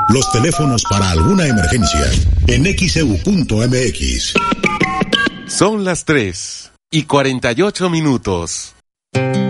Los teléfonos para alguna emergencia en xeu.mx. Son las 3:48.